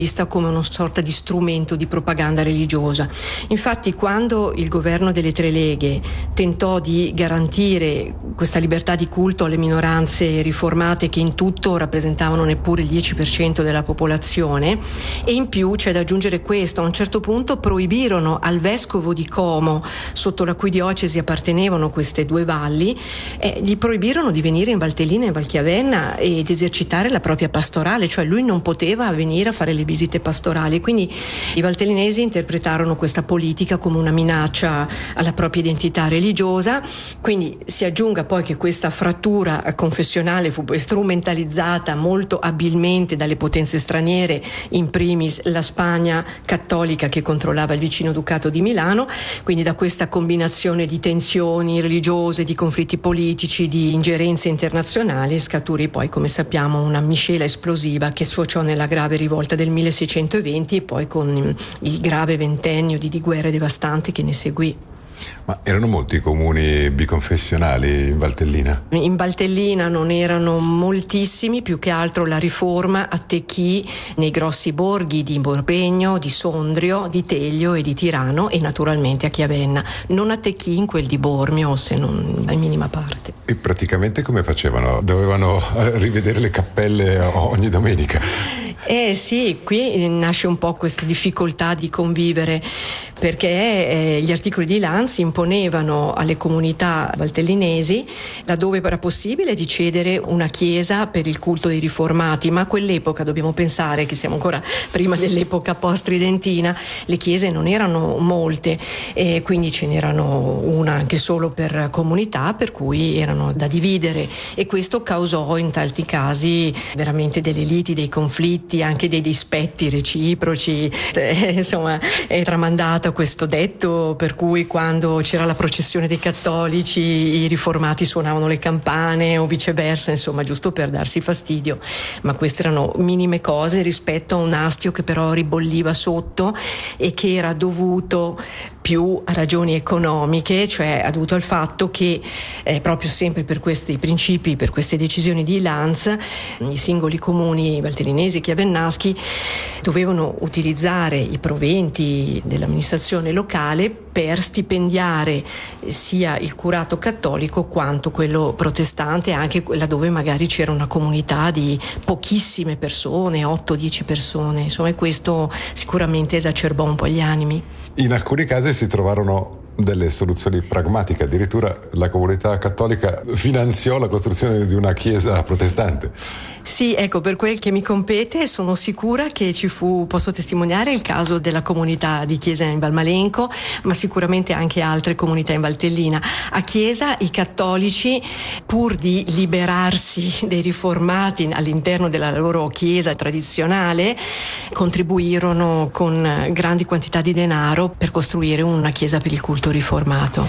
vista come una sorta di strumento di propaganda religiosa. Infatti, quando il governo delle tre leghe tentò di garantire questa libertà di culto alle minoranze riformate, che in tutto rappresentavano neppure il 10% della popolazione, e in più c'è da aggiungere questo: a un certo punto proibirono al vescovo di Como, sotto la cui diocesi appartenevano queste due valli, gli proibirono di venire in Valtellina e in Valchiavenna ed esercitare la propria pastorale, cioè lui non poteva venire a fare le visite pastorali. Quindi i valtellinesi interpretarono questa politica come una minaccia alla propria identità religiosa. Quindi si aggiunga poi che questa frattura confessionale fu poi strumentalizzata molto abilmente dalle potenze straniere, in primis la Spagna cattolica che controllava il vicino ducato di Milano. Quindi da questa combinazione di tensioni religiose, di conflitti politici, di ingerenze internazionali scaturì poi, come sappiamo, una miscela esplosiva che sfociò nella grave rivolta del 1620 e poi con il grave ventennio di guerre devastanti che ne seguì. Ma erano molti i comuni biconfessionali in Valtellina? In Valtellina non erano moltissimi, più che altro la riforma attecchì nei grossi borghi di Borbegno, di Sondrio, di Teglio e di Tirano, e naturalmente a Chiavenna. Non attecchì in quel di Bormio, se non in minima parte. E praticamente come facevano? Dovevano rivedere le cappelle ogni domenica? Sì, qui nasce un po' questa difficoltà di convivere, perché gli articoli di Lanz imponevano alle comunità valtellinesi, laddove era possibile, di cedere una chiesa per il culto dei riformati, ma a quell'epoca dobbiamo pensare che siamo ancora prima dell'epoca post-tridentina, le chiese non erano molte, e quindi ce n'erano una anche solo per comunità, per cui erano da dividere, e questo causò in tanti casi veramente delle liti, dei conflitti, anche dei dispetti reciproci. Insomma, è tramandato questo detto per cui quando c'era la processione dei cattolici i riformati suonavano le campane o viceversa, insomma, giusto per darsi fastidio, ma queste erano minime cose rispetto a un astio che però ribolliva sotto e che era dovuto più a ragioni economiche, cioè dovuto al fatto che proprio sempre per questi principi, per queste decisioni di Lanz, i singoli comuni valtellinesi e chiavennaschi dovevano utilizzare i proventi dell'amministrazione locale per stipendiare sia il curato cattolico quanto quello protestante, anche laddove magari c'era una comunità di pochissime persone, 8-10 persone, insomma, e questo sicuramente esacerbò un po' gli animi. In alcuni casi si trovarono delle soluzioni pragmatiche, addirittura la comunità cattolica finanziò la costruzione di una chiesa protestante. Sì, ecco, per quel che mi compete sono sicura che ci fu, posso testimoniare il caso della comunità di Chiesa in Valmalenco, ma sicuramente anche altre comunità in Valtellina. A Chiesa i cattolici, pur di liberarsi dei riformati all'interno della loro chiesa tradizionale, contribuirono con grandi quantità di denaro per costruire una chiesa per il culto riformato.